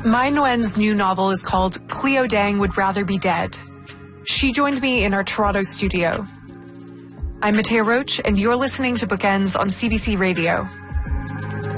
Mai Nguyen's new novel is called Cleo Dang Would Rather Be Dead. She joined me in our Toronto studio. I'm Matea Roach, and you're listening to Bookends on CBC Radio.